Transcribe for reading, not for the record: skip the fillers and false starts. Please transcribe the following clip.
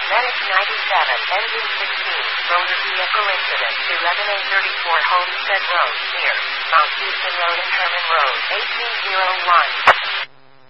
Medic 97, engine 16, motor vehicle incident, 11834 Homestead Road, near Mount Houston Road and Herman Road, 1801.